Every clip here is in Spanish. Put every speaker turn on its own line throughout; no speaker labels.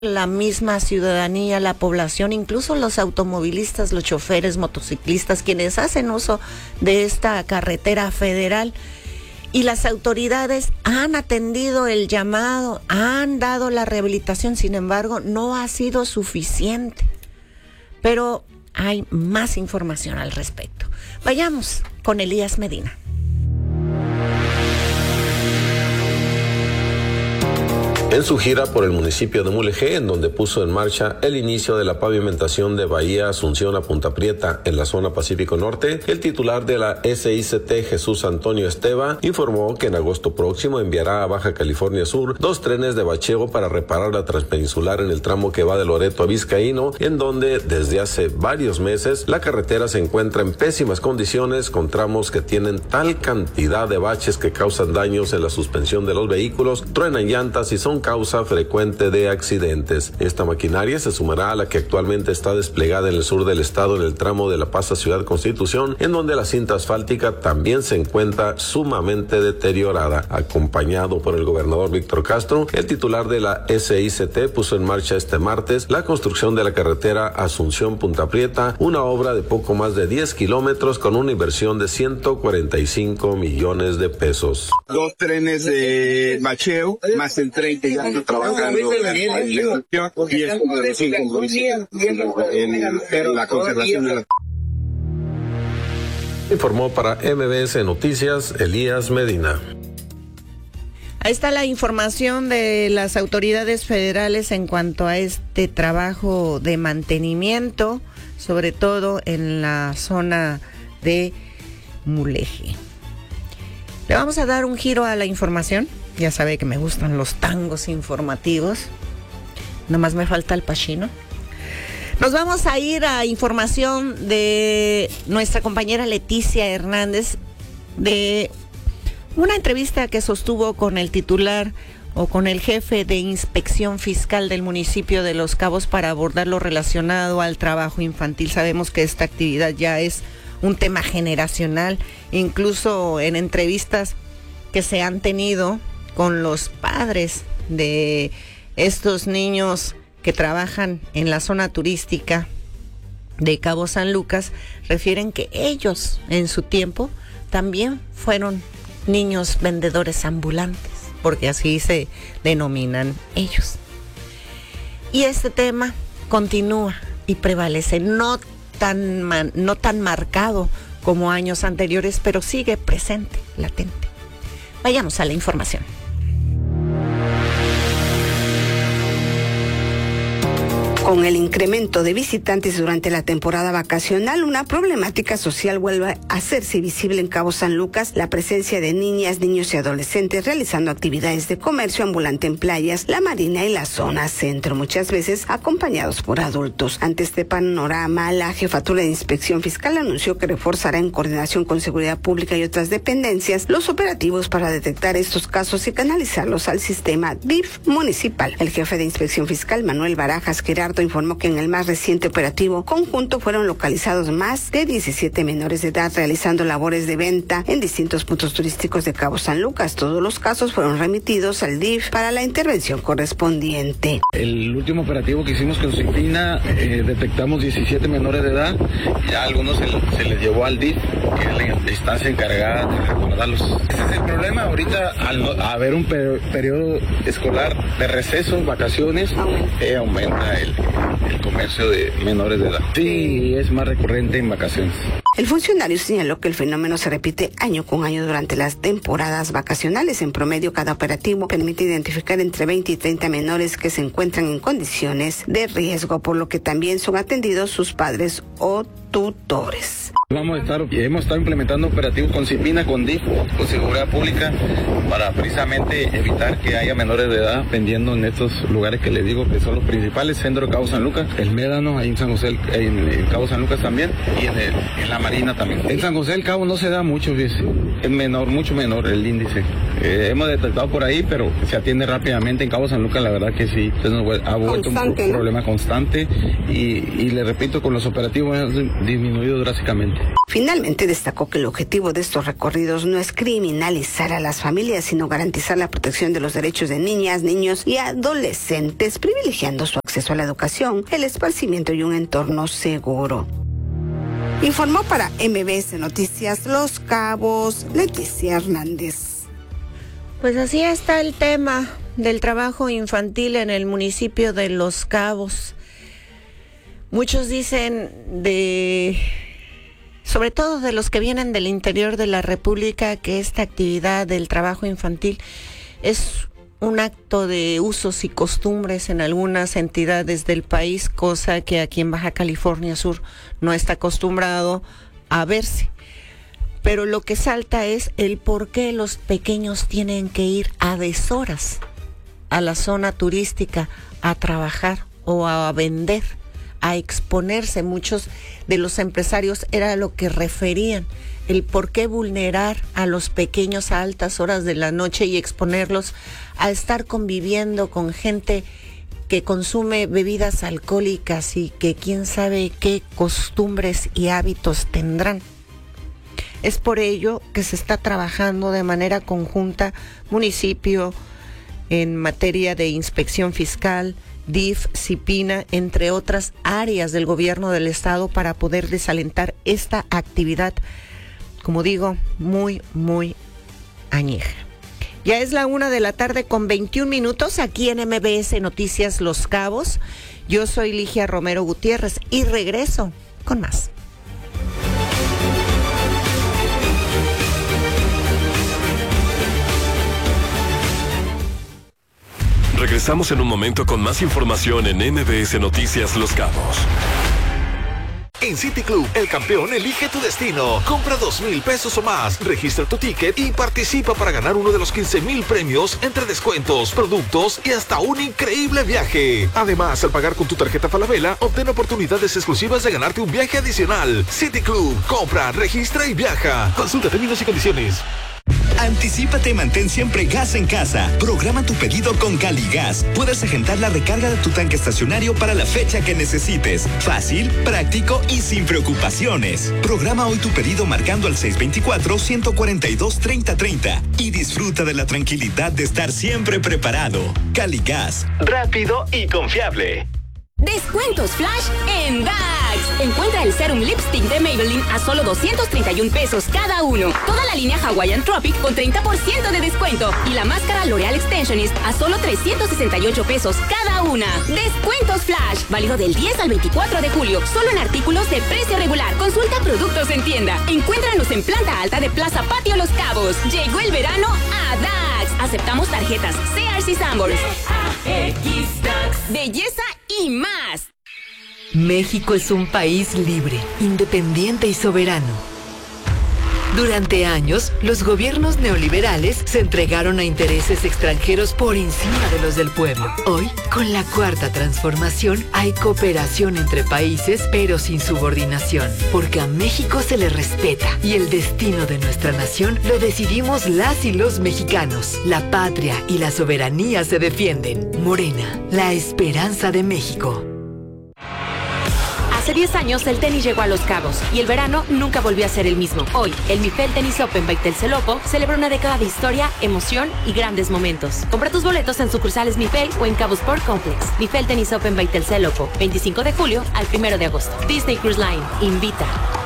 La misma ciudadanía, la población, incluso los automovilistas, los choferes, motociclistas, quienes hacen uso de esta carretera federal. Y las autoridades han atendido el llamado, han dado la rehabilitación, sin embargo, no ha sido suficiente. Pero hay más información al respecto. Vayamos con Elías Medina.
En su gira por el municipio de Mulegé, en donde puso en marcha el inicio de la pavimentación de Bahía Asunción a Punta Prieta en la zona Pacífico Norte, el titular de la SICT, Jesús Antonio Esteva, informó que en agosto próximo enviará a Baja California Sur 2 trenes de bacheo para reparar la transpeninsular en el tramo que va de Loreto a Vizcaíno, en donde desde hace varios meses la carretera se encuentra en pésimas condiciones, con tramos que tienen tal cantidad de baches que causan daños en la suspensión de los vehículos, truenan llantas y son causa frecuente de accidentes. Esta maquinaria se sumará a la que actualmente está desplegada en el sur del estado en el tramo de La Paz a Ciudad Constitución, en donde la cinta asfáltica también se encuentra sumamente deteriorada. Acompañado por el gobernador Víctor Castro, el titular de la SICT puso en marcha este martes la construcción de la carretera Asunción-Punta Prieta, una obra de poco más de 10 kilómetros con una inversión de 145 millones de pesos.
2 trenes de bacheo, más el tren que ya está trabajando en la ejecución, y es como de 5 en la conservación de la...
Informó para MBS Noticias Elías Medina.
Ahí está la información de las autoridades federales en cuanto a este trabajo de mantenimiento, sobre todo en la zona de Mulegé. Le vamos a dar un giro a la información. Ya sabe que me gustan los tangos informativos. Nomás me falta el Pachino. Nos vamos a ir a información de nuestra compañera Leticia Hernández, de una entrevista que sostuvo con el titular o con el jefe de inspección fiscal del municipio de Los Cabos para abordar lo relacionado al trabajo infantil. Sabemos que esta actividad ya es un tema generacional, incluso en entrevistas que se han tenido con los padres de estos niños que trabajan en la zona turística de Cabo San Lucas, refieren que ellos en su tiempo también fueron niños vendedores ambulantes, porque así se denominan ellos. Y este tema continúa y prevalece, no tan marcado como años anteriores, pero sigue presente, latente. Vayamos a la información.
Con el incremento de visitantes durante la temporada vacacional, una problemática social vuelve a hacerse visible en Cabo San Lucas, la presencia de niñas, niños y adolescentes realizando actividades de comercio ambulante en playas, la marina y la zona centro, muchas veces acompañados por adultos. Ante este panorama, la Jefatura de Inspección Fiscal anunció que reforzará en coordinación con Seguridad Pública y otras dependencias los operativos para detectar estos casos y canalizarlos al sistema DIF municipal. El jefe de Inspección Fiscal, Manuel Barajas Gerardo, informó que en el más reciente operativo conjunto fueron localizados más de 17 menores de edad realizando labores de venta en distintos puntos turísticos de Cabo San Lucas. Todos los casos fueron remitidos al DIF para la intervención correspondiente.
El último operativo que hicimos con Cifina, detectamos 17 menores de edad, ya algunos se les llevó al DIF, que es la instancia encargada de recordarlos. Ese es el problema ahorita, al haber un periodo escolar de receso, vacaciones, aumenta el comercio de menores de edad. Sí, es más recurrente en vacaciones.
El funcionario señaló que el fenómeno se repite año con año durante las temporadas vacacionales. En promedio, cada operativo permite identificar entre 20 y 30 menores que se encuentran en condiciones de riesgo, por lo que también son atendidos sus padres o tutores.
Hemos estado implementando operativos con Cifina, con DIF, con Seguridad Pública, para precisamente evitar que haya menores de edad vendiendo en estos lugares que les digo que son los principales, centro de Cabo San Lucas, el Médano, ahí en San José, en Cabo San Lucas también, y en la Marina también. En San José del Cabo no se da mucho, es menor, mucho menor el índice hemos detectado por ahí, pero se atiende rápidamente en Cabo San Lucas, la verdad que sí. Entonces nos ha vuelto un problema constante y le repito, con los operativos hemos disminuido drásticamente.
Finalmente destacó que el objetivo de estos recorridos no es criminalizar a las familias, sino garantizar la protección de los derechos de niñas, niños y adolescentes, privilegiando su acceso a la educación, el esparcimiento y un entorno seguro. Informó para MBS Noticias Los Cabos, Leticia Hernández.
Pues así está el tema del trabajo infantil en el municipio de Los Cabos. Muchos dicen sobre todo de los que vienen del interior de la República, que esta actividad del trabajo infantil es un acto de usos y costumbres en algunas entidades del país, cosa que aquí en Baja California Sur no está acostumbrado a verse. Pero lo que salta es el por qué los pequeños tienen que ir a deshoras a la zona turística a trabajar o a vender, a exponerse. Muchos de los empresarios era lo que referían, el por qué vulnerar a los pequeños a altas horas de la noche y exponerlos a estar conviviendo con gente que consume bebidas alcohólicas y que quién sabe qué costumbres y hábitos tendrán. Es por ello que se está trabajando de manera conjunta municipio en materia de inspección fiscal, DIF, CIPINA, entre otras áreas del gobierno del estado para poder desalentar esta actividad, como digo, muy, muy añeja. Ya es la 1:21 p.m. aquí en MBS Noticias Los Cabos. Yo soy Ligia Romero Gutiérrez y regreso con más.
Regresamos en un momento con más información en MBS Noticias Los Cabos.
En City Club, el campeón elige tu destino. Compra 2,000 pesos o más, registra tu ticket y participa para ganar uno de los 15,000 premios entre descuentos, productos y hasta un increíble viaje. Además, al pagar con tu tarjeta Falabella, obtén oportunidades exclusivas de ganarte un viaje adicional. City Club, compra, registra y viaja. Consulta términos y condiciones.
Anticípate y mantén siempre gas en casa. Programa tu pedido con Caligas. Puedes agendar la recarga de tu tanque estacionario para la fecha que necesites. Fácil, práctico y sin preocupaciones. Programa hoy tu pedido marcando al 624-142-3030 y disfruta de la tranquilidad de estar siempre preparado. Caligas, rápido y confiable.
Descuentos flash en Dax. Encuentra el Serum Lipstick de Maybelline a solo 231 pesos cada uno. Toda la línea Hawaiian Tropic con 30% de descuento. Y la máscara L'Oreal Extensionist a solo 368 pesos cada una. Descuentos flash. Válido del 10 al 24 de julio. Solo en artículos de precio regular. Consulta productos en tienda. Encuéntranos en planta alta de Plaza Patio Los Cabos. Llegó el verano a Dax. Aceptamos tarjetas CRC Sanborns. Belleza y más.
México es un país libre, independiente y soberano. Durante años, los gobiernos neoliberales se entregaron a intereses extranjeros por encima de los del pueblo. Hoy, con la Cuarta Transformación, hay cooperación entre países, pero sin subordinación, porque a México se le respeta y el destino de nuestra nación lo decidimos las y los mexicanos. La patria y la soberanía se defienden. Morena, la esperanza de México.
Hace 10 años el tenis llegó a Los Cabos y el verano nunca volvió a ser el mismo. Hoy, el Mifel Tennis Open by Telcel-Lopo celebra una década de historia, emoción y grandes momentos. Compra tus boletos en sucursales Mifel o en Cabo Sport Complex. Mifel Tennis Open by Telcel-Lopo, 25 de julio al 1 de agosto. Disney Cruise Line invita.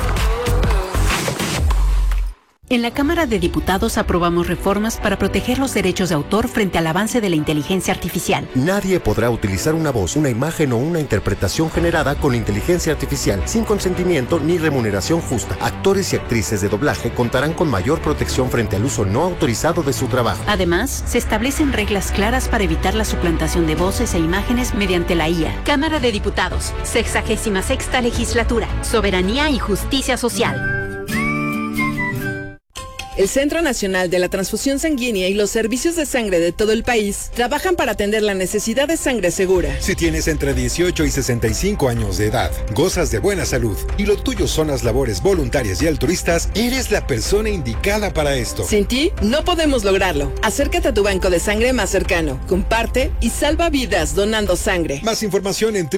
En la Cámara de Diputados aprobamos reformas para proteger los derechos de autor frente al avance de la inteligencia artificial.
Nadie podrá utilizar una voz, una imagen o una interpretación generada con inteligencia artificial sin consentimiento ni remuneración justa. Actores y actrices de doblaje contarán con mayor protección frente al uso no autorizado de su trabajo.
Además, se establecen reglas claras para evitar la suplantación de voces e imágenes mediante la IA.
Cámara de Diputados, 66ª Legislatura, Soberanía y Justicia Social.
El Centro Nacional de la Transfusión Sanguínea y los servicios de sangre de todo el país trabajan para atender la necesidad de sangre segura.
Si tienes entre 18 y 65 años de edad, gozas de buena salud y lo tuyo son las labores voluntarias y altruistas, eres la persona indicada para esto.
Sin ti, no podemos lograrlo. Acércate a tu banco de sangre más cercano, comparte y salva vidas donando sangre.
Más información en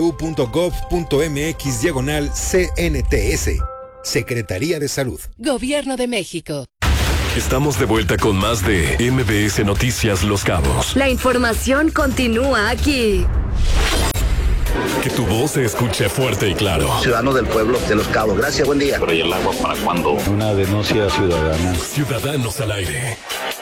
www.gov.mx/CNTS. Secretaría de Salud.
Gobierno de México.
Estamos de vuelta con más de MBS Noticias Los Cabos.
La información continúa aquí.
Que tu voz se escuche fuerte y claro.
Ciudadano del pueblo de Los Cabos. Gracias, buen día.
Pero ¿y el agua para cuándo?
Una denuncia ciudadana.
Ciudadanos al aire.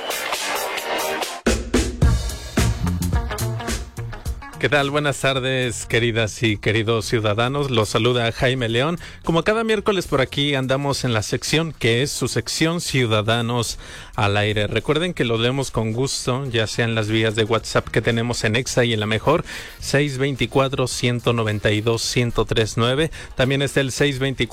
¿Qué tal? Buenas tardes, queridas y queridos ciudadanos. Los saluda Jaime León. Como cada miércoles por aquí andamos en la sección que es su sección Ciudadanos al Aire. Recuerden que lo leemos con gusto, ya sea en las vías de WhatsApp que tenemos en Exa y en la mejor, 624-192-1039. También está el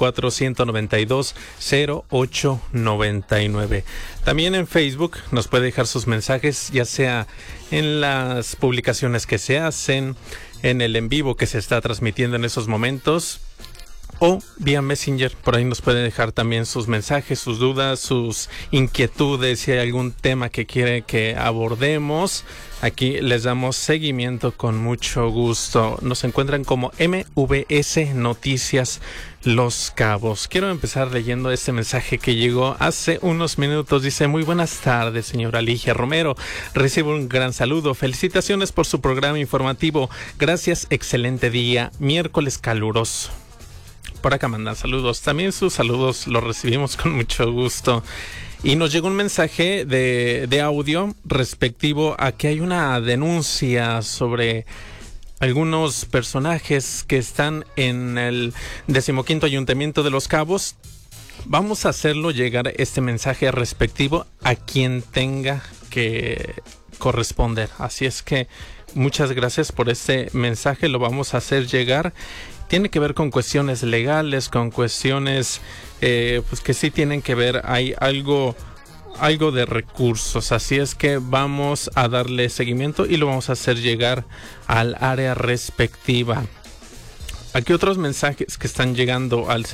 624-192-0899. También en Facebook nos puede dejar sus mensajes, ya sea en las publicaciones que se hacen, en el en vivo que se está transmitiendo en esos momentos, o vía Messenger. Por ahí nos puede dejar también sus mensajes, sus dudas, sus inquietudes, si hay algún tema que quiere que abordemos. Aquí les damos seguimiento con mucho gusto. Nos encuentran como MVS Noticias Los Cabos. Quiero empezar leyendo este mensaje que llegó hace unos minutos. Dice: muy buenas tardes, señora Ligia Romero. Recibo un gran saludo. Felicitaciones por su programa informativo. Gracias, excelente día. Miércoles caluroso. Por acá mandan saludos. También sus saludos los recibimos con mucho gusto. Y nos llegó un mensaje de audio respectivo a que hay una denuncia sobre algunos personajes que están en el 15º Ayuntamiento de Los Cabos. Vamos a hacerlo llegar este mensaje respectivo a quien tenga que corresponder. Así es que muchas gracias por este mensaje. Lo vamos a hacer llegar. Tiene que ver con cuestiones legales, con cuestiones pues que sí tienen que ver, hay algo de recursos, así es que vamos a darle seguimiento y lo vamos a hacer llegar al área respectiva. Aquí otros mensajes que están llegando al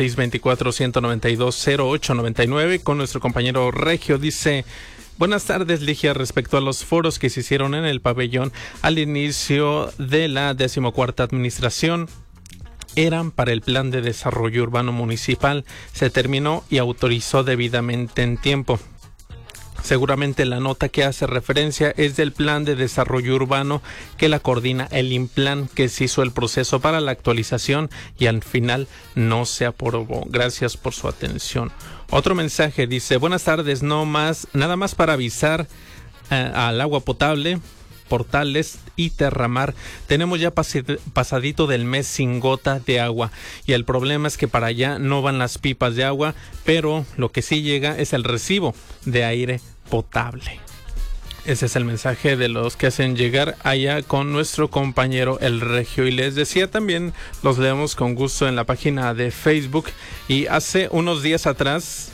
624-192-0899 con nuestro compañero Regio. Dice: buenas tardes, Ligia. Respecto a los foros que se hicieron en el pabellón al inicio de la 14ª administración, eran para el Plan de Desarrollo Urbano Municipal. Se terminó y autorizó debidamente en tiempo. Seguramente la nota que hace referencia es del Plan de Desarrollo Urbano que la coordina el INPLAN, que se hizo el proceso para la actualización y al final no se aprobó. Gracias por su atención. Otro mensaje dice: buenas tardes, nada más para avisar al agua potable, Portales y Terramar, tenemos ya pasadito del mes sin gota de agua y el problema es que para allá no van las pipas de agua, pero lo que sí llega es el recibo de aire potable. Ese es el mensaje de los que hacen llegar allá con nuestro compañero El Regio. Y les decía también, los leemos con gusto en la página de Facebook. Y hace unos días atrás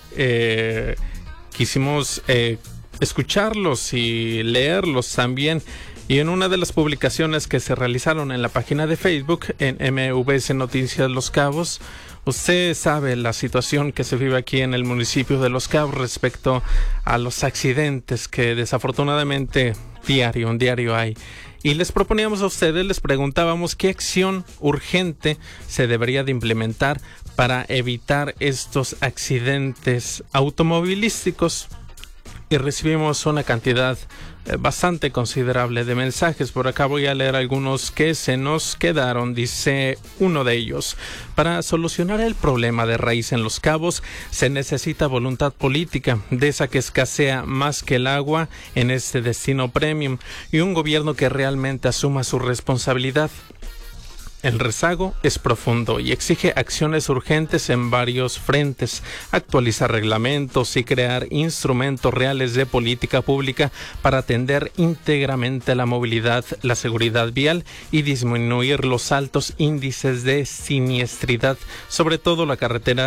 quisimos escucharlos y leerlos también. Y en una de las publicaciones que se realizaron en la página de Facebook, en MVS Noticias Los Cabos, usted sabe la situación que se vive aquí en el municipio de Los Cabos respecto a los accidentes que desafortunadamente diario hay. Y les proponíamos a ustedes, les preguntábamos qué acción urgente se debería de implementar para evitar estos accidentes automovilísticos. Y recibimos una cantidad bastante considerable de mensajes. Por acá voy a leer algunos que se nos quedaron. Dice uno de ellos: para solucionar el problema de raíz en Los Cabos se necesita voluntad política, de esa que escasea más que el agua en este destino premium, y un gobierno que realmente asuma su responsabilidad. El rezago es profundo y exige acciones urgentes en varios frentes: actualizar reglamentos y crear instrumentos reales de política pública para atender íntegramente la movilidad, la seguridad vial y disminuir los altos índices de siniestridad, sobre todo la carretera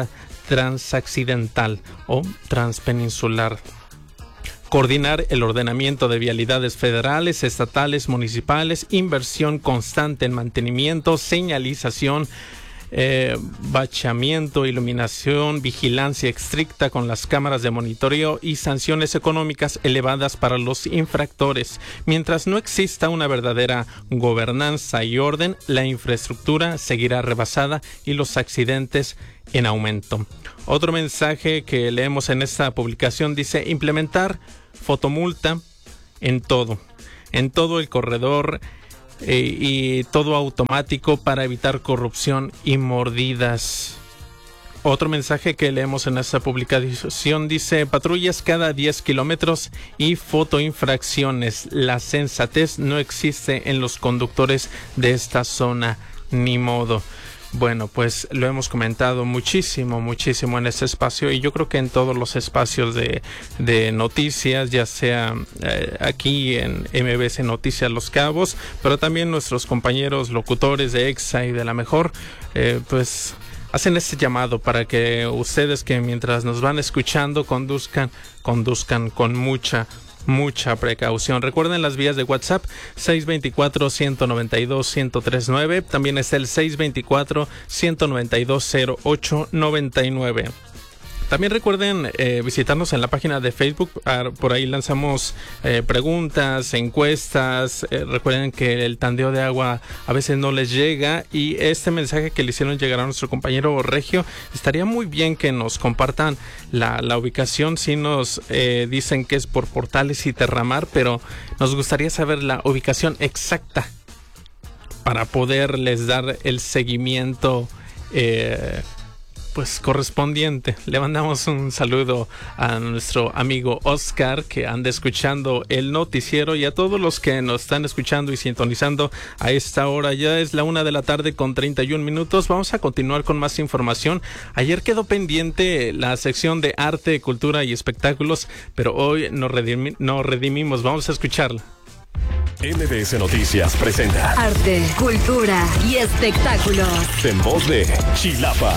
transaccidental o transpeninsular. Coordinar el ordenamiento de vialidades federales, estatales, municipales, inversión constante en mantenimiento, señalización, bachamiento, iluminación, vigilancia estricta con las cámaras de monitoreo y sanciones económicas elevadas para los infractores. Mientras no exista una verdadera gobernanza y orden, la infraestructura seguirá rebasada y los accidentes en aumento. Otro mensaje que leemos en esta publicación dice: implementar fotomulta en todo el corredor y todo automático para evitar corrupción y mordidas. Otro mensaje que leemos en esta publicación dice: patrullas cada 10 kilómetros y fotoinfracciones. La sensatez no existe en los conductores de esta zona, ni modo. Bueno, pues lo hemos comentado muchísimo en este espacio, y yo creo que en todos los espacios de noticias, ya sea aquí en MBS Noticias Los Cabos, pero también nuestros compañeros locutores de EXA y de La Mejor, pues hacen este llamado para que ustedes, que mientras nos van escuchando, conduzcan con mucha precaución. Recuerden las vías de WhatsApp: 624-192-1039. También está el 624-192-0899. También recuerden visitarnos en la página de Facebook. Por ahí lanzamos preguntas, encuestas. Recuerden que el tandeo de agua a veces no les llega, y este mensaje que le hicieron llegar a nuestro compañero Regio, estaría muy bien que nos compartan la ubicación. Si nos dicen que es por Portales y Terramar, pero nos gustaría saber la ubicación exacta para poderles dar el seguimiento pues correspondiente. Le mandamos un saludo a nuestro amigo Oscar, que anda escuchando el noticiero, y a todos los que nos están escuchando y sintonizando a esta hora. Ya es la 1:31 p.m. Vamos a continuar con más información. Ayer quedó pendiente la sección de arte, cultura y espectáculos, pero hoy nos redimimos. Vamos a escucharla.
MBS Noticias presenta
Arte, cultura y espectáculos.
En voz de Chilapa.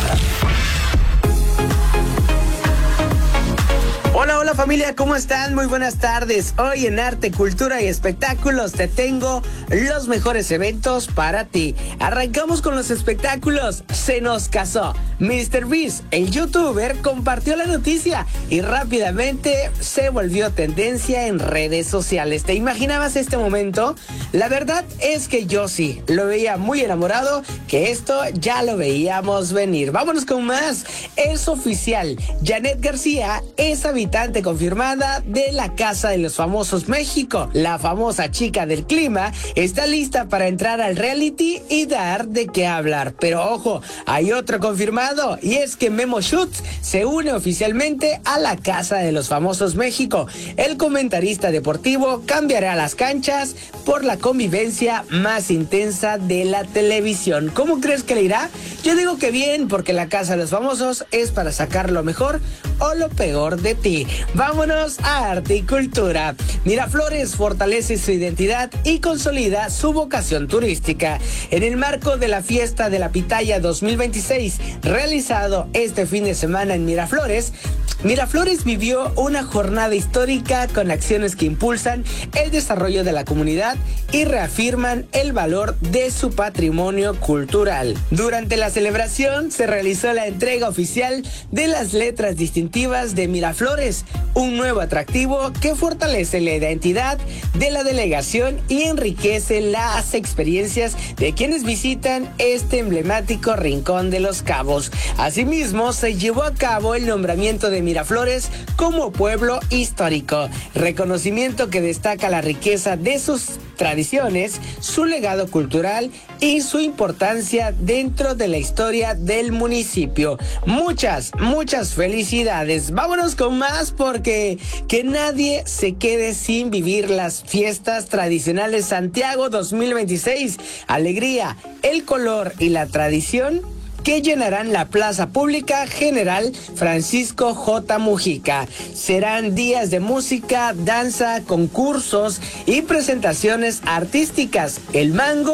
Hola familia, ¿cómo están? Muy buenas tardes. Hoy en Arte, Cultura y Espectáculos te tengo los mejores eventos para ti. Arrancamos con los espectáculos. Se nos casó. MrBeast, el youtuber, compartió la noticia y rápidamente se volvió tendencia en redes sociales. ¿Te imaginabas este momento? La verdad es que yo sí, lo veía muy enamorado, que esto ya lo veíamos venir. Vámonos con más. Es oficial, Janet García es habitante confirmada de la Casa de los Famosos México. La famosa chica del clima está lista para entrar al reality y dar de qué hablar. Pero ojo, hay otro confirmado, y es que Memo Schutz se une oficialmente a la Casa de los Famosos México. El comentarista deportivo cambiará las canchas por la convivencia más intensa de la televisión. ¿Cómo crees que le irá? Yo digo que bien, porque la Casa de los Famosos es para sacar lo mejor o lo peor de ti. Vámonos a arte y cultura. Miraflores fortalece su identidad y consolida su vocación turística. En el marco de la fiesta de la Pitaya 2026, realizado este fin de semana en Miraflores, Miraflores vivió una jornada histórica con acciones que impulsan el desarrollo de la comunidad y reafirman el valor de su patrimonio cultural. Durante la celebración se realizó la entrega oficial de las letras distintivas de Miraflores, un nuevo atractivo que fortalece la identidad de la delegación y enriquece las experiencias de quienes visitan este emblemático rincón de Los Cabos. Asimismo, se llevó a cabo el nombramiento de Miraflores como pueblo histórico, reconocimiento que destaca la riqueza de sus tradiciones, su legado cultural y su importancia dentro de la historia del municipio. Muchas felicidades. Vámonos con más, porque que nadie se quede sin vivir las fiestas tradicionales Santiago 2026. Alegría, el color y la tradición que llenarán la Plaza Pública General Francisco J. Mujica. Serán días de música, danza, concursos y presentaciones artísticas. El Mango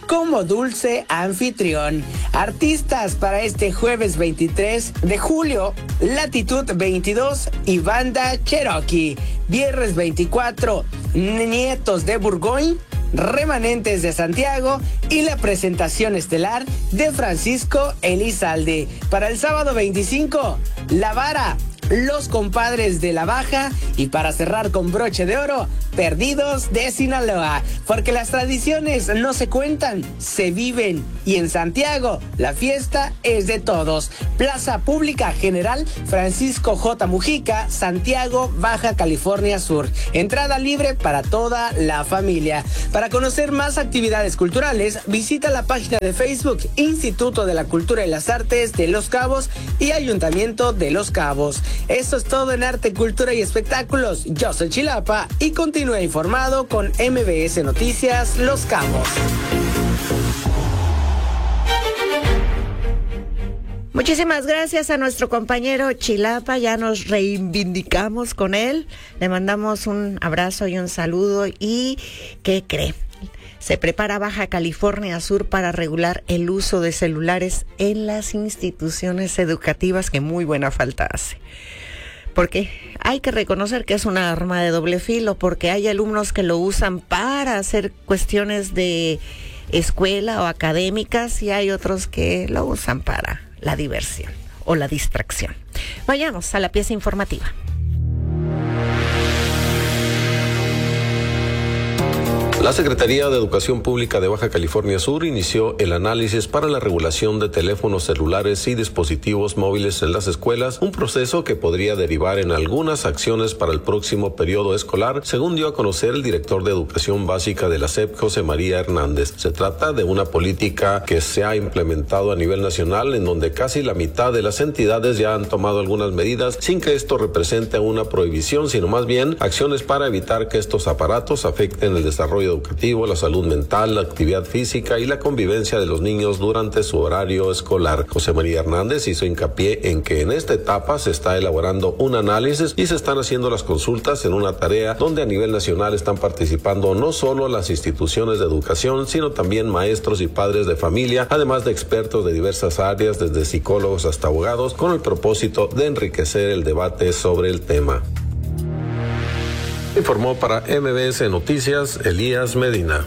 como dulce anfitrión. Artistas para este jueves 23 de julio, Latitud 22 y Banda Cherokee. Viernes 24, Nietos de Burgoyne, Remanentes de Santiago y la presentación estelar de Francisco Elizalde. Para el sábado 25, La Vara, Los Compadres de la Baja y para cerrar con broche de oro, Perdidos de Sinaloa. Porque las tradiciones no se cuentan, se viven. Y en Santiago, la fiesta es de todos. Plaza Pública General Francisco J. Mujica, Santiago, Baja California Sur. Entrada libre para toda la familia. Para conocer más actividades culturales, visita la página de Facebook Instituto de la Cultura y las Artes de Los Cabos y Ayuntamiento de Los Cabos. Esto es todo en Arte, Cultura y Espectáculos. Yo soy Chilapa y continúa informado con MBS Noticias Los Cabos.
Muchísimas gracias a nuestro compañero Chilapa, ya nos reivindicamos con él, le mandamos un abrazo y un saludo. ¿Y qué cree? Se prepara Baja California Sur para regular el uso de celulares en las instituciones educativas, que muy buena falta hace. Porque hay que reconocer que es una arma de doble filo, porque hay alumnos que lo usan para hacer cuestiones de escuela o académicas y hay otros que lo usan para la diversión o la distracción. Vayamos a la pieza informativa.
La Secretaría de Educación Pública de Baja California Sur inició el análisis para la regulación de teléfonos celulares y dispositivos móviles en las escuelas, un proceso que podría derivar en algunas acciones para el próximo periodo escolar, según dio a conocer el director de Educación Básica de la SEP, José María Hernández. Se trata de una política que se ha implementado a nivel nacional, en donde casi la mitad de las entidades ya han tomado algunas medidas, sin que esto represente una prohibición, sino más bien acciones para evitar que estos aparatos afecten el desarrollo educativo, la salud mental, la actividad física y la convivencia de los niños durante su horario escolar. José María Hernández hizo hincapié en que en esta etapa se está elaborando un análisis y se están haciendo las consultas en una tarea donde a nivel nacional están participando no solo las instituciones de educación, sino también maestros y padres de familia, además de expertos de diversas áreas, desde psicólogos hasta abogados, con el propósito de enriquecer el debate sobre el tema. Informó para MBS Noticias Elías Medina.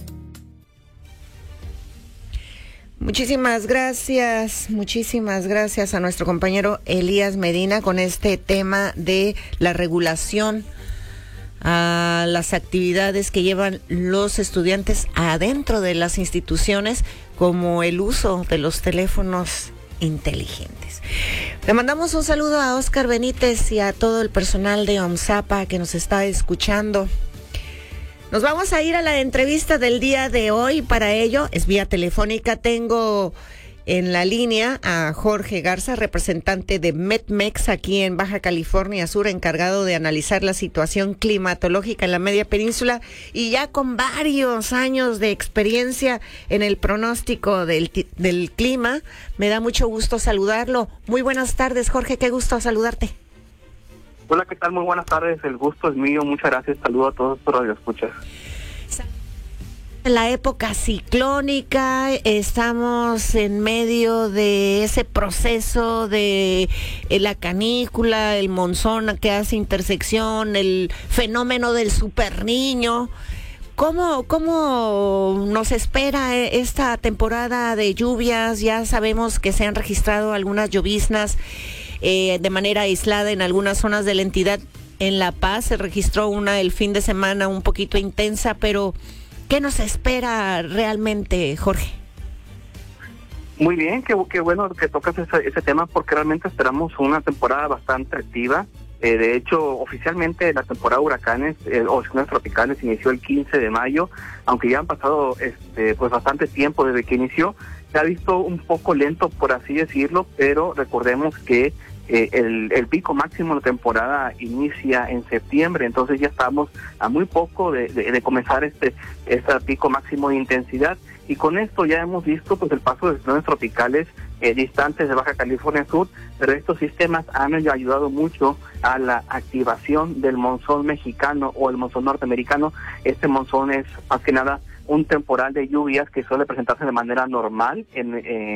Muchísimas gracias a nuestro compañero Elías Medina con este tema de la regulación a las actividades que llevan los estudiantes adentro de las instituciones, como el uso de los teléfonos inteligentes. Le mandamos un saludo a Oscar Benítez y a todo el personal de OMSAPA que nos está escuchando. Nos vamos a ir a la entrevista del día de hoy. Para ello es vía telefónica. Tengo en la línea a Jorge Garza, representante de MEDMEX aquí en Baja California Sur, encargado de analizar la situación climatológica en la media península y ya con varios años de experiencia en el pronóstico del clima. Me da mucho gusto saludarlo. Muy buenas tardes, Jorge, qué gusto saludarte.
Hola, ¿qué tal? Muy buenas tardes, el gusto es mío, muchas gracias, saludo a todos por radioescuchas.
En la época ciclónica, estamos en medio de ese proceso de la canícula, el monzón que hace intersección, el fenómeno del superniño. ¿Cómo nos espera esta temporada de lluvias? Ya sabemos que se han registrado algunas lloviznas de manera aislada en algunas zonas de la entidad. En La Paz se registró una el fin de semana un poquito intensa, pero ¿qué nos espera realmente, Jorge?
Muy bien, qué bueno que tocas ese tema, porque realmente esperamos una temporada bastante activa. De hecho, oficialmente la temporada de huracanes o ciclones tropicales inició el 15 de mayo, aunque ya han pasado pues bastante tiempo desde que inició. Se ha visto un poco lento, por así decirlo, pero recordemos que el pico máximo de la temporada inicia en septiembre, entonces ya estamos a muy poco de comenzar este pico máximo de intensidad, y con esto ya hemos visto pues el paso de ciclones tropicales distantes de Baja California Sur, pero estos sistemas han ayudado mucho a la activación del monzón mexicano o el monzón norteamericano. Este monzón es más que nada un temporal de lluvias que suele presentarse de manera normal en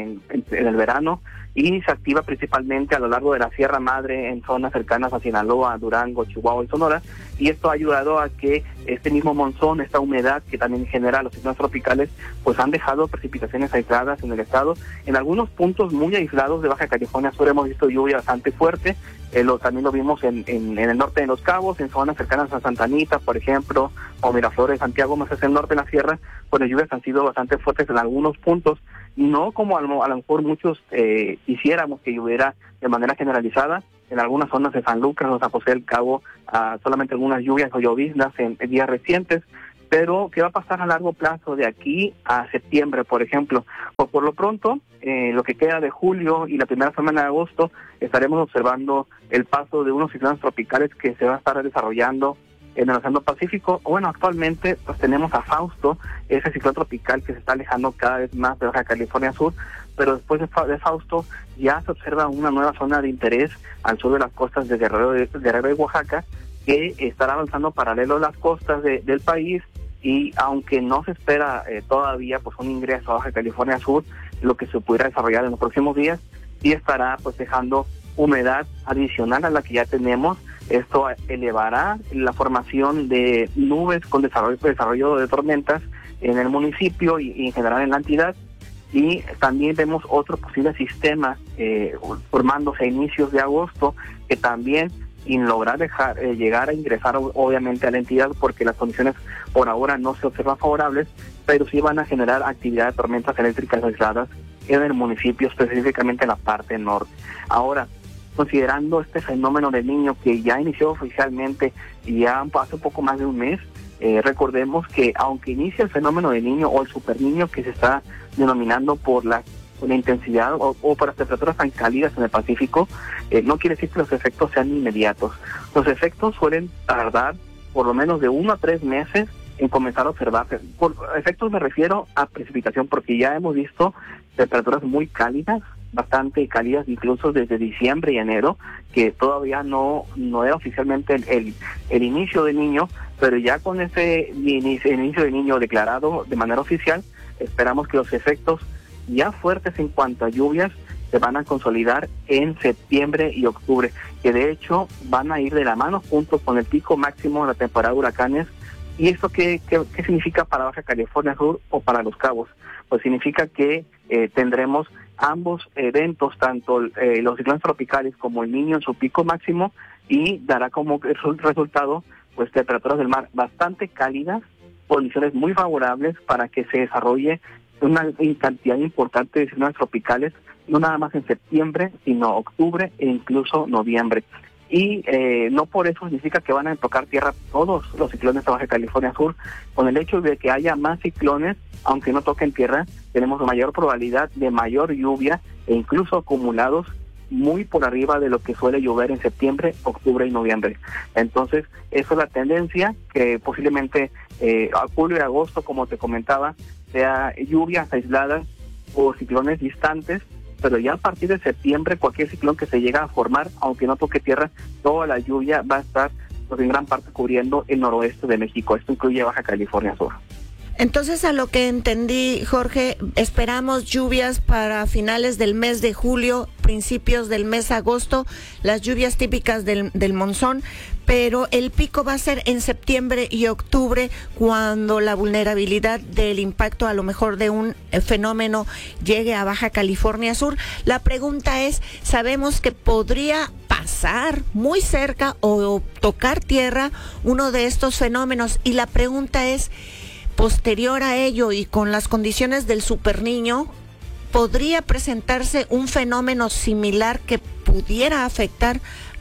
el verano y se activa principalmente a lo largo de la Sierra Madre en zonas cercanas a Sinaloa, Durango, Chihuahua y Sonora, y esto ha ayudado a que este mismo monzón, esta humedad que también genera los ciclones tropicales, pues han dejado precipitaciones aisladas en el estado. En algunos puntos muy aislados de Baja California Sur hemos visto lluvia bastante fuerte, también lo vimos en el norte de Los Cabos, en zonas cercanas a Santa Anita, por ejemplo, o Miraflores, Santiago, más hacia el norte de la sierra, pues las lluvias han sido bastante fuertes en algunos puntos, no como a lo mejor muchos quisiéramos que lloviera de manera generalizada. En algunas zonas de San Lucas o San José del Cabo solamente algunas lluvias o lloviznas en días recientes, pero ¿qué va a pasar a largo plazo de aquí a septiembre, por ejemplo? Pues por lo pronto, lo que queda de julio y la primera semana de agosto, estaremos observando el paso de unos ciclones tropicales que se va a estar desarrollando en el Océano Pacífico. Bueno, actualmente pues tenemos a Fausto, ese ciclón tropical que se está alejando cada vez más de Baja California Sur, pero después de Fausto ya se observa una nueva zona de interés al sur de las costas de Guerrero y Oaxaca, que estará avanzando paralelo a las costas del país, y aunque no se espera todavía pues un ingreso a Baja California Sur, lo que se pudiera desarrollar en los próximos días, sí estará pues dejando humedad adicional a la que ya tenemos. Esto elevará la formación de nubes con desarrollo de tormentas en el municipio y en general en la entidad, y también vemos otro posible sistema formándose a inicios de agosto, que también sin lograr llegar a ingresar obviamente a la entidad, porque las condiciones por ahora no se observan favorables, pero sí van a generar actividad de tormentas eléctricas aisladas en el municipio, específicamente en la parte norte. Ahora, considerando este fenómeno del Niño que ya inició oficialmente y ya hace un poco más de un mes, recordemos que aunque inicia el fenómeno del Niño o el Super Niño, que se está denominando por la intensidad o por las temperaturas tan cálidas en el Pacífico, no quiere decir que los efectos sean inmediatos. Los efectos suelen tardar por lo menos de 1 a 3 meses en comenzar a observarse. Por efectos me refiero a precipitación, porque ya hemos visto temperaturas muy cálidas, bastante cálidas, incluso desde diciembre y enero, que todavía no era oficialmente el inicio del Niño, pero ya con ese inicio del Niño declarado de manera oficial, esperamos que los efectos ya fuertes en cuanto a lluvias se van a consolidar en septiembre y octubre, que de hecho van a ir de la mano junto con el pico máximo de la temporada de huracanes. ¿Y esto qué significa para Baja California Sur o para Los Cabos? Pues significa que tendremos ambos eventos, tanto los ciclones tropicales como el Niño en su pico máximo, y dará como resultado pues temperaturas del mar bastante cálidas, condiciones muy favorables para que se desarrolle una cantidad importante de ciclones tropicales, no nada más en septiembre, sino octubre e incluso noviembre. Y no por eso significa que van a tocar tierra todos los ciclones de Baja California Sur. Con el hecho de que haya más ciclones, aunque no toquen tierra, tenemos mayor probabilidad de mayor lluvia e incluso acumulados muy por arriba de lo que suele llover en septiembre, octubre y noviembre. Entonces, esa es la tendencia, que posiblemente a julio y agosto, como te comentaba, sea lluvias aisladas o ciclones distantes, pero ya a partir de septiembre cualquier ciclón que se llega a formar, aunque no toque tierra, toda la lluvia va a estar pues, en gran parte cubriendo el noroeste de México. Esto incluye Baja California Sur.
Entonces, a lo que entendí, Jorge, esperamos lluvias para finales del mes de julio, principios del mes de agosto, las lluvias típicas del monzón, pero el pico va a ser en septiembre y octubre, cuando la vulnerabilidad del impacto a lo mejor de un fenómeno llegue a Baja California Sur. La pregunta es, sabemos que podría pasar muy cerca o tocar tierra uno de estos fenómenos, y la pregunta es, posterior a ello y con las condiciones del Super Niño, ¿podría presentarse un fenómeno similar que pudiera afectar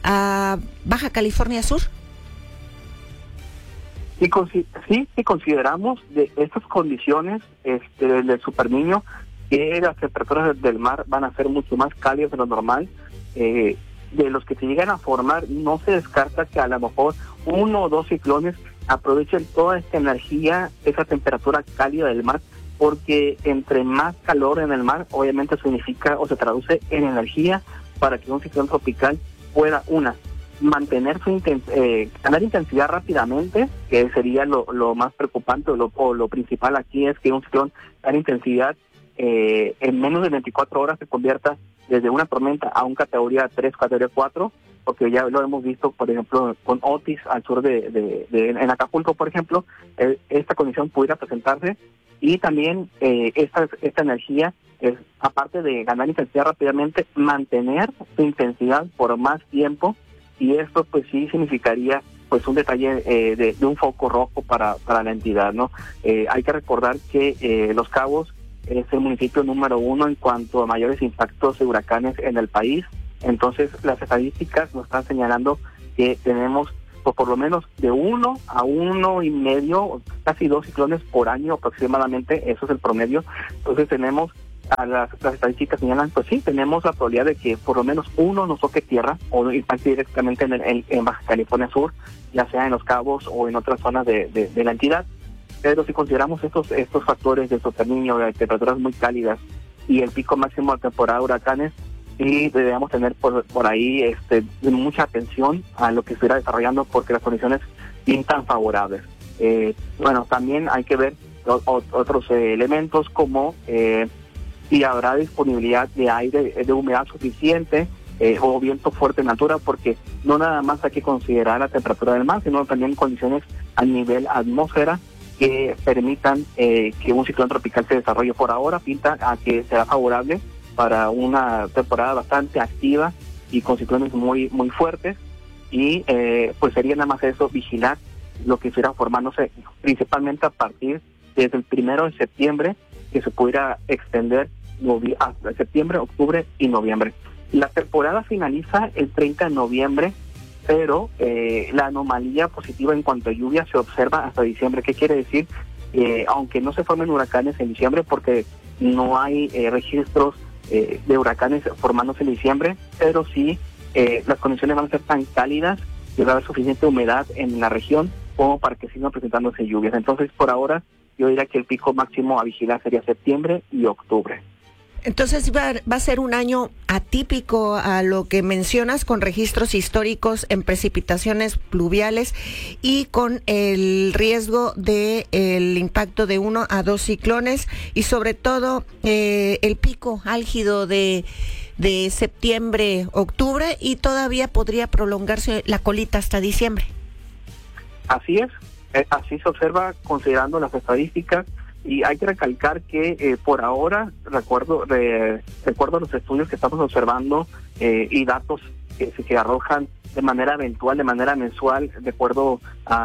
a Baja California Sur?
Sí, consideramos de estas condiciones del Super Niño, que las temperaturas del mar van a ser mucho más cálidas de lo normal. De los que se llegan a formar, no se descarta que a lo mejor 1 o 2 ciclones aprovechen toda esta energía, esa temperatura cálida del mar, porque entre más calor en el mar, obviamente significa o se traduce en energía para que un ciclón tropical pueda, mantener ganar intensidad rápidamente, que sería lo más preocupante o lo principal aquí es que un ciclón gane intensidad en menos de 24 horas se convierta desde una tormenta a un categoría 3, categoría 4, porque ya lo hemos visto, por ejemplo, con Otis al sur en Acapulco, por ejemplo, esta condición pudiera presentarse, y también esta energía es, aparte de ganar intensidad rápidamente, mantener su intensidad por más tiempo, y esto pues sí significaría pues un detalle de un foco rojo para la entidad, ¿no? Hay que recordar que Los Cabos es el municipio número 1 en cuanto a mayores impactos de huracanes en el país. Entonces las estadísticas nos están señalando que tenemos pues, por lo menos de 1 a 1.5, casi 2 ciclones por año aproximadamente, eso es el promedio. Entonces tenemos, las estadísticas señalan, pues sí, tenemos la probabilidad de que por lo menos uno nos toque tierra o impacte directamente en Baja California Sur, ya sea en Los Cabos o en otras zonas de la entidad. Pero si consideramos estos factores de soterminio, de temperaturas muy cálidas y el pico máximo de temporada de huracanes, sí debemos tener por ahí mucha atención a lo que se irá desarrollando, porque las condiciones pintan favorables. Bueno, también hay que ver otros elementos como si habrá disponibilidad de aire, de humedad suficiente o viento fuerte en altura, porque no nada más hay que considerar la temperatura del mar, sino también condiciones a nivel atmósfera que permitan que un ciclón tropical se desarrolle. Por ahora pinta a que será favorable para una temporada bastante activa y con ciclones muy muy fuertes, y pues sería nada más eso, vigilar lo que estuviera formándose principalmente a partir desde el 1 de septiembre, que se pudiera extender hasta septiembre, octubre y noviembre. La temporada finaliza el 30 de noviembre, pero la anomalía positiva en cuanto a lluvia se observa hasta diciembre. ¿Qué quiere decir? Aunque no se formen huracanes en diciembre, porque no hay registros de huracanes formándose en diciembre, pero sí las condiciones van a ser tan cálidas que va a haber suficiente humedad en la región como para que sigan presentándose lluvias. Entonces, por ahora, yo diría que el pico máximo a vigilar sería septiembre y octubre.
Entonces va a ser un año atípico a lo que mencionas, con registros históricos en precipitaciones pluviales y con el riesgo de el impacto de 1 a 2 ciclones, y sobre todo el pico álgido de septiembre, octubre, y todavía podría prolongarse la colita hasta diciembre.
Así es, así se observa considerando las estadísticas. Y hay que recalcar que por ahora, recuerdo los estudios que estamos observando y datos que arrojan de manera eventual, de manera mensual, de acuerdo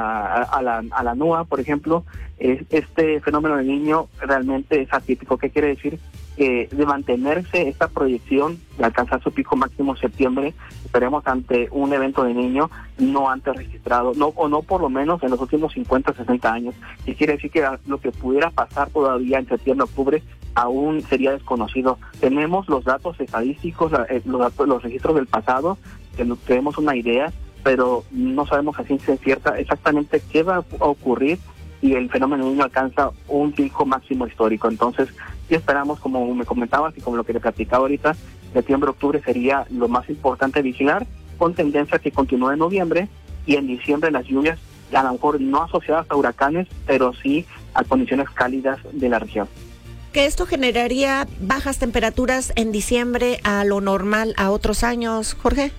a la NOAA, por ejemplo, este fenómeno del Niño realmente es atípico. ¿Qué quiere decir? De mantenerse esta proyección, de alcanzar su pico máximo en septiembre, estaremos ante un evento de Niño no antes registrado, no por lo menos en los últimos 50, 60 años. Y quiere decir que lo que pudiera pasar todavía en septiembre, octubre, aún sería desconocido. Tenemos los datos estadísticos, los registros del pasado, que tenemos una idea, pero no sabemos a ciencia cierta exactamente qué va a ocurrir y el fenómeno Niño alcanza un pico máximo histórico. Entonces, sí esperamos, como me comentabas y como lo que le platicaba ahorita, septiembre, octubre sería lo más importante vigilar, con tendencia a que continúe en noviembre, y en diciembre las lluvias, a lo mejor no asociadas a huracanes, pero sí a condiciones cálidas de la región.
¿Que esto generaría bajas temperaturas en diciembre a lo normal a otros años, Jorge?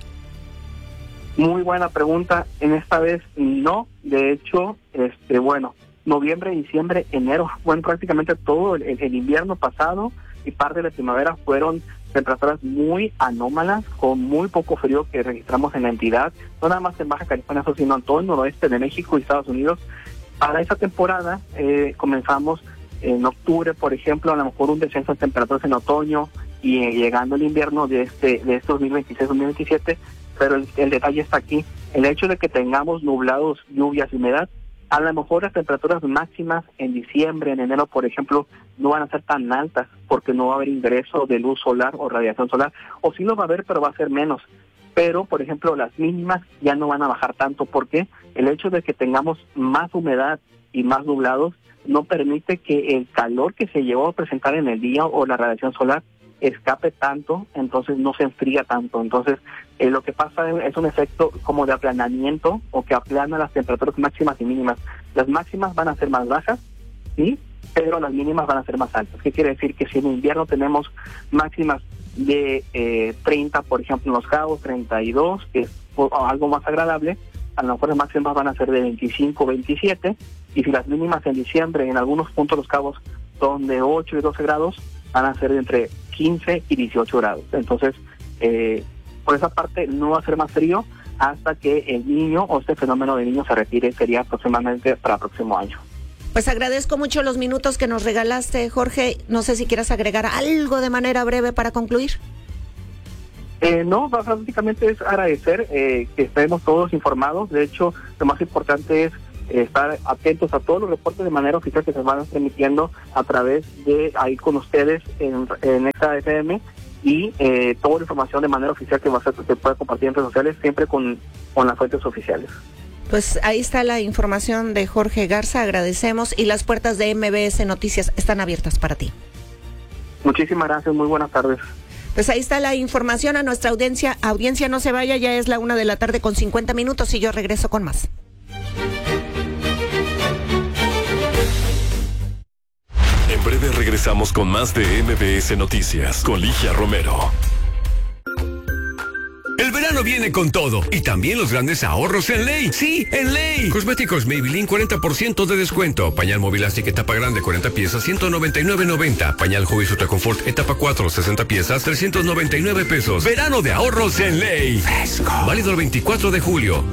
Muy buena pregunta. En esta vez no. De hecho, noviembre, diciembre, enero, prácticamente todo el invierno pasado y parte de la primavera fueron temperaturas muy anómalas, con muy poco frío que registramos en la entidad, no nada más en Baja California, sino en todo el noroeste de México y Estados Unidos. Para esa temporada comenzamos en octubre, por ejemplo, a lo mejor un descenso de temperaturas en otoño y llegando el invierno de este 2026-2027, pero el detalle está aquí. El hecho de que tengamos nublados, lluvias y humedad, a lo mejor las temperaturas máximas en diciembre, en enero, por ejemplo, no van a ser tan altas porque no va a haber ingreso de luz solar o radiación solar, o sí lo va a haber, pero va a ser menos. Pero, por ejemplo, las mínimas ya no van a bajar tanto, porque el hecho de que tengamos más humedad y más nublados no permite que el calor que se llegó a presentar en el día o la radiación solar escape tanto, entonces no se enfría tanto. Entonces lo que pasa es un efecto como de aplanamiento, o que aplana las temperaturas máximas y mínimas. Las máximas van a ser más bajas, ¿sí?, pero las mínimas van a ser más altas. ¿Qué quiere decir? Que si en invierno tenemos máximas de 30, por ejemplo, en Los Cabos, 32, que es algo más agradable, a lo mejor las máximas van a ser de 25, 27, y si las mínimas en diciembre en algunos puntos de Los Cabos son de 8 y 12 grados, van a ser de entre 15 y 18 grados. Entonces, por esa parte no va a ser más frío hasta que el Niño, o este fenómeno de Niño, se retire. Sería aproximadamente para el próximo año.
Pues agradezco mucho los minutos que nos regalaste, Jorge. No sé si quieras agregar algo de manera breve para concluir.
No, básicamente es agradecer que estemos todos informados. De hecho, lo más importante es estar atentos a todos los reportes de manera oficial que se van transmitiendo a través de ahí con ustedes en Exa FM, y toda la información de manera oficial que se puede compartir en redes sociales, siempre con las fuentes oficiales.
Pues ahí está la información de Jorge Garza, agradecemos, y las puertas de MBS Noticias están abiertas para ti.
Muchísimas gracias, muy buenas tardes.
Pues ahí está la información a nuestra audiencia. Audiencia, no se vaya, ya es la 1:00 con 50 minutos y yo regreso con más.
En breve regresamos con más de MBS Noticias con Ligia Romero.
El verano viene con todo y también los grandes ahorros en Ley. Sí, en Ley. Cosméticos Maybelline 40% de descuento. Pañal Movilastic etapa grande 40 piezas 199.90. Pañal Huggies Ultra Comfort etapa 4 60 piezas 399 pesos. Verano de ahorros en Ley. Fresco. Válido el 24 de julio.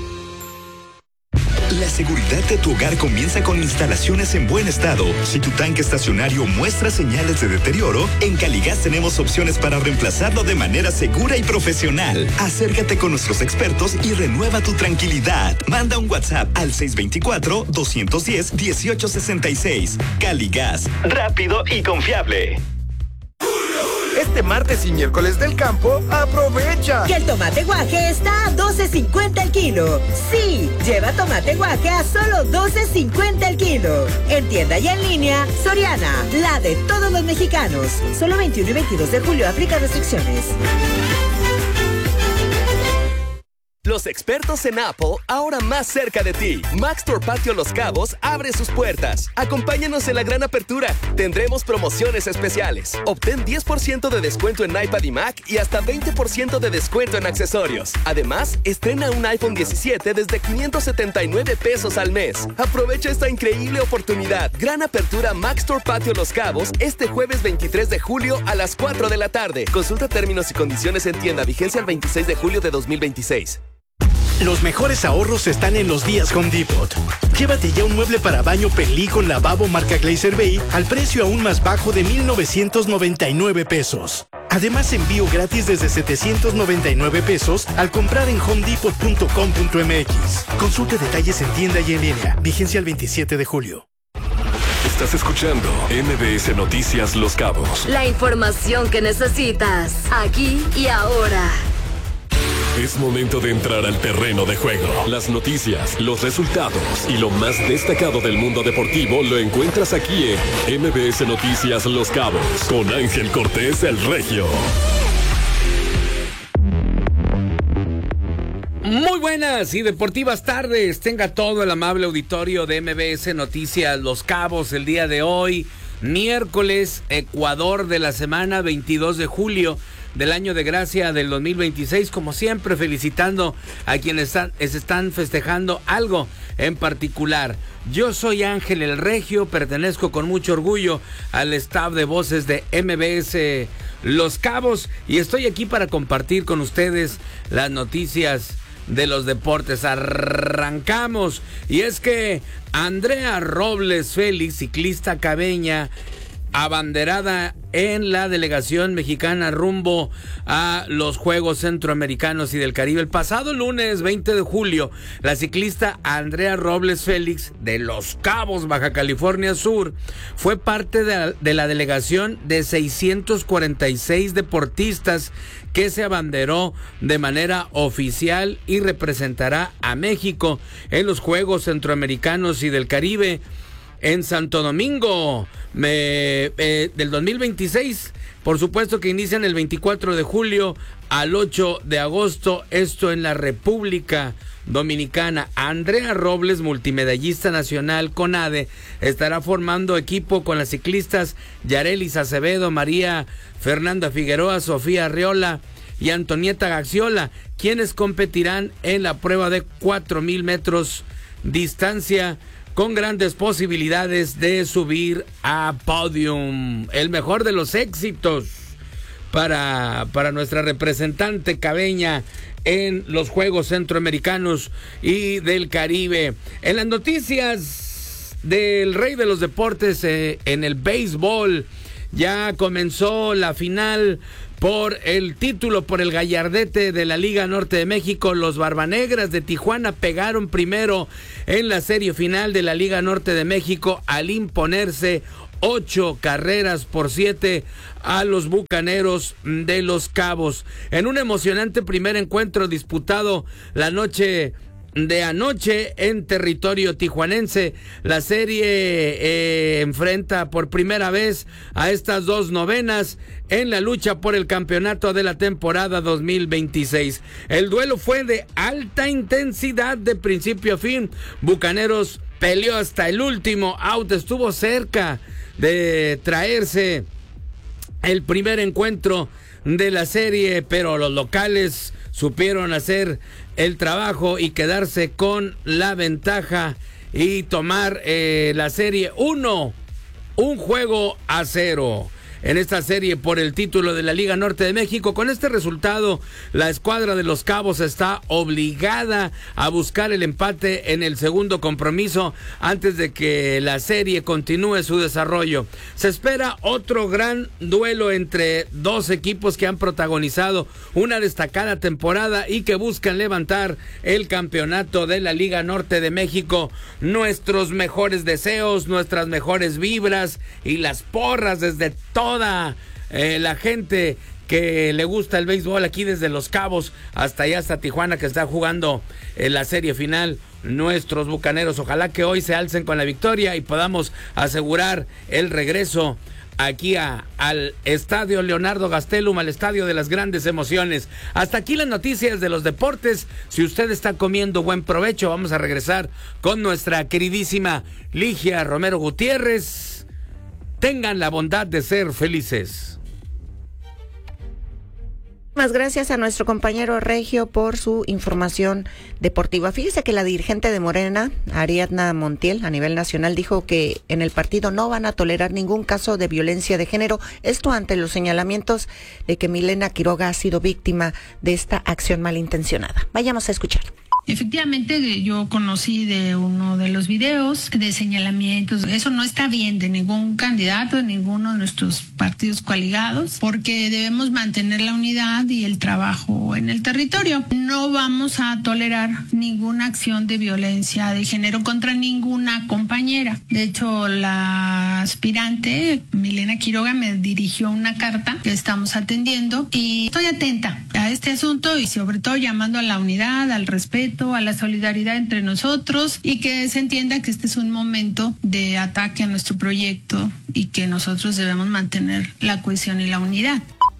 La seguridad de tu hogar comienza con instalaciones en buen estado. Si tu tanque estacionario muestra señales de deterioro, en Caligas tenemos opciones para reemplazarlo de manera segura y profesional. Acércate con nuestros expertos y renueva tu tranquilidad. Manda un WhatsApp al 624-210-1866. Caligas, rápido y confiable.
Este martes y miércoles del campo, aprovecha
que el tomate guaje está a $12.50 el kilo. Sí, lleva tomate guaje a solo $12.50 el kilo. En tienda y en línea, Soriana, la de todos los mexicanos. Solo 21 y 22 de julio aplica restricciones.
Los expertos en Apple, ahora más cerca de ti. Maxtor Patio Los Cabos abre sus puertas. Acompáñanos en la gran apertura. Tendremos promociones especiales. Obtén 10% de descuento en iPad y Mac y hasta 20% de descuento en accesorios. Además, estrena un iPhone 17 desde 579 pesos al mes. Aprovecha esta increíble oportunidad. Gran apertura Maxtor Patio Los Cabos este jueves 23 de julio a las 4 de la tarde. Consulta términos y condiciones en tienda. Vigencia el 26 de julio de 2026.
Los mejores ahorros están en los días Home Depot. Llévate ya un mueble para baño Pelí con lavabo marca Glacier Bay al precio aún más bajo de 1,999 pesos. Además, envío gratis desde 799 pesos al comprar en homedepot.com.mx. Consulte detalles en tienda y en línea. Vigencia el 27 de julio.
Estás escuchando MBS Noticias Los Cabos.
La información que necesitas, aquí y ahora.
Es momento de entrar al terreno de juego. Las noticias, los resultados y lo más destacado del mundo deportivo lo encuentras aquí en MBS Noticias Los Cabos con Ángel Cortés el Regio.
Muy buenas y deportivas tardes. Tenga todo el amable auditorio de MBS Noticias Los Cabos el día de hoy, miércoles, Ecuador de la semana 22 de julio. Del año de gracia del 2026, como siempre felicitando a quienes están festejando algo en particular. Yo soy Ángel el Regio, pertenezco con mucho orgullo al staff de voces de MBS Los Cabos y estoy aquí para compartir con ustedes las noticias de los deportes. Arrancamos, y es que Andrea Robles Félix, ciclista cabeña, abanderada en la delegación mexicana rumbo a los Juegos Centroamericanos y del Caribe. El pasado lunes 20 de julio, la ciclista Andrea Robles Félix de Los Cabos, Baja California Sur, fue parte de la delegación de 646 deportistas que se abanderó de manera oficial y representará a México en los Juegos Centroamericanos y del Caribe en Santo Domingo del 2026, Por supuesto que inician el 24 de julio al 8 de agosto, esto en la República Dominicana. Andrea Robles, multimedallista nacional CONADE, estará formando equipo con las ciclistas Yarelis Acevedo, María Fernanda Figueroa, Sofía Arriola y Antonieta Gaxiola, quienes competirán en la prueba de 4,000 metros distancia, con grandes posibilidades de subir a podium. El mejor de los éxitos para nuestra representante cabeña en los Juegos Centroamericanos y del Caribe. En las noticias del rey de los deportes, en el béisbol, ya comenzó la final por el título, por el gallardete de la Liga Norte de México. Los Barbanegras de Tijuana pegaron primero en la serie final de la Liga Norte de México al imponerse 8-7 a los Bucaneros de Los Cabos. En un emocionante primer encuentro disputado la noche de anoche en territorio tijuanense, la serie enfrenta por primera vez a estas dos novenas en la lucha por el campeonato de la temporada 2026. El duelo fue de alta intensidad de principio a fin. Bucaneros peleó hasta el último out, estuvo cerca de traerse el primer encuentro de la serie, pero los locales supieron hacer el trabajo y quedarse con la ventaja y tomar la serie 1-0 en esta serie por el título de la Liga Norte de México. Con este resultado, la escuadra de Los Cabos está obligada a buscar el empate en el segundo compromiso antes de que la serie continúe su desarrollo. Se espera otro gran duelo entre dos equipos que han protagonizado una destacada temporada y que buscan levantar el campeonato de la Liga Norte de México. Nuestros mejores deseos, nuestras mejores vibras y las porras desde toda la gente que le gusta el béisbol aquí desde Los Cabos hasta allá, hasta Tijuana, que está jugando la serie final. Nuestros Bucaneros, ojalá que hoy se alcen con la victoria y podamos asegurar el regreso aquí al Estadio Leonardo Gastelum, al estadio de las grandes emociones. Hasta aquí las noticias de los deportes. Si usted está comiendo, buen provecho. Vamos a regresar con nuestra queridísima Ligia Romero Gutiérrez. Tengan la bondad de ser felices.
Muchas gracias a nuestro compañero Regio por su información deportiva. Fíjese que la dirigente de Morena, Ariadna Montiel, a nivel nacional, dijo que en el partido no van a tolerar ningún caso de violencia de género. Esto ante los señalamientos de que Milena Quiroga ha sido víctima de esta acción malintencionada. Vayamos a escuchar.
Efectivamente, yo conocí de uno de los videos de señalamientos. Eso no está bien de ningún candidato, de ninguno de nuestros partidos coaligados, porque debemos mantener la unidad y el trabajo en el territorio. No vamos a tolerar ninguna acción de violencia de género contra ninguna compañera. De hecho, la aspirante Milena Quiroga me dirigió una carta que estamos atendiendo y estoy atenta a este asunto y sobre todo llamando a la unidad, al respeto, a la solidaridad entre nosotros y que se entienda que este es un momento de ataque a nuestro proyecto y que nosotros debemos mantener la cohesión y la unidad.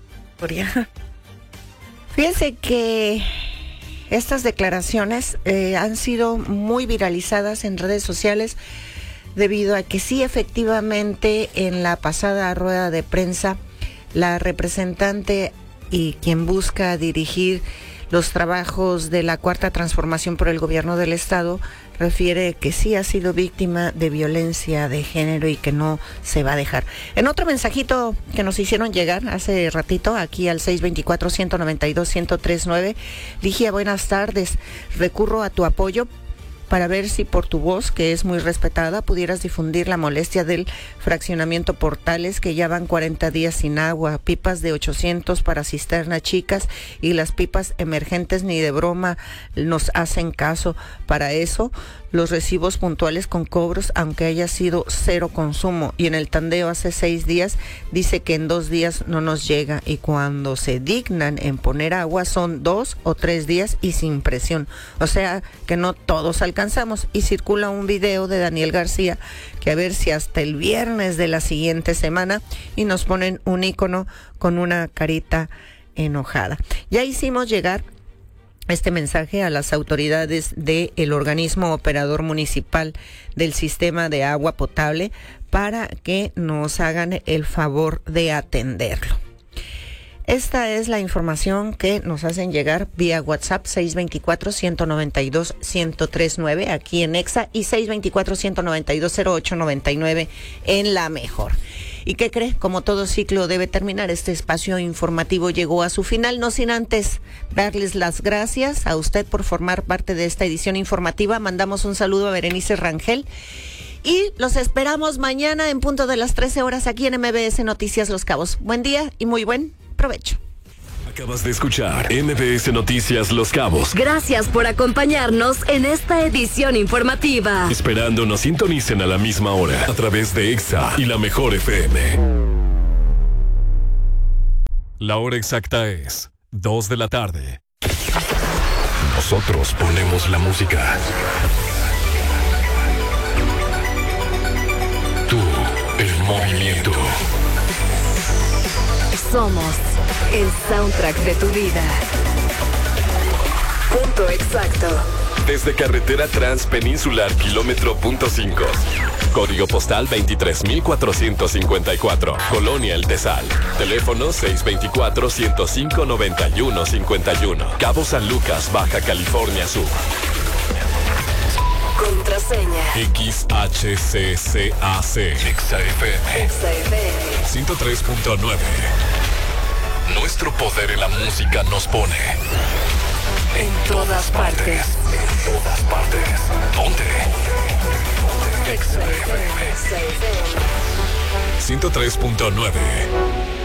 Fíjense que estas declaraciones han sido muy viralizadas en redes sociales debido a que sí, efectivamente, en la pasada rueda de prensa, la representante y quien busca dirigir los trabajos de la Cuarta Transformación por el Gobierno del Estado refiere que sí ha sido víctima de violencia de género y que no se va a dejar. En otro mensajito que nos hicieron llegar hace ratito aquí al 624-192-1039, Ligia, buenas tardes. Recurro a tu apoyo para ver si por tu voz, que es muy respetada, pudieras difundir la molestia del fraccionamiento Portales, que ya van 40 días sin agua, pipas de 800 para cisternas chicas y las pipas emergentes ni de broma nos hacen caso. Para eso los recibos puntuales con cobros, aunque haya sido cero consumo. Y en el tandeo hace 6 días dice que en 2 días no nos llega. Y cuando se dignan en poner agua son 2 o 3 días y sin presión. O sea que no todos alcanzamos. Y circula un video de Daniel García que a ver si hasta el viernes de la siguiente semana, y nos ponen un icono con una carita enojada. Ya hicimos llegar este mensaje a las autoridades del organismo operador municipal del sistema de agua potable para que nos hagan el favor de atenderlo. Esta es la información que nos hacen llegar vía WhatsApp 624-192-1039 aquí en Exa y 624-192-0899 en La Mejor. ¿Y qué cree? Como todo ciclo debe terminar, este espacio informativo llegó a su final, no sin antes darles las gracias a usted por formar parte de esta edición informativa. Mandamos un saludo a Berenice Rangel y los esperamos mañana en punto de las 13 horas aquí en MBS Noticias Los Cabos. Buen día y muy buen provecho.
Acabas de escuchar MBS Noticias Los Cabos.
Gracias por acompañarnos en esta edición informativa.
Esperando nos sintonicen a la misma hora a través de Exa y La Mejor FM. La hora exacta es 2 de la tarde. Nosotros ponemos la música. Tú, el movimiento.
Somos el soundtrack de tu vida. Punto exacto.
Desde carretera Transpeninsular kilómetro .5. Código postal 23,454. Colonia El Tesal. Teléfono 624-105-9151. Cabo San Lucas, Baja California Sur.
Contraseña
XHCCAC. XFM 103.9. Nuestro poder en la música nos pone
en todas partes.
En todas partes. ¿Dónde? XFM 103.9.